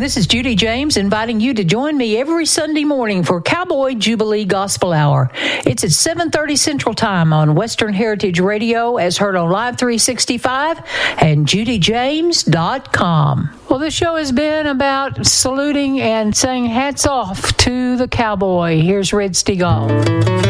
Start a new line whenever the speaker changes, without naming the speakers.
This is Judy James inviting you to join me every Sunday morning for Cowboy Jubilee Gospel Hour. It's at 7:30 Central Time on Western Heritage Radio, as heard on Live 365 and judyjames.com. Well, this show has been about saluting and saying hats off to the cowboy. Here's Red Steagall.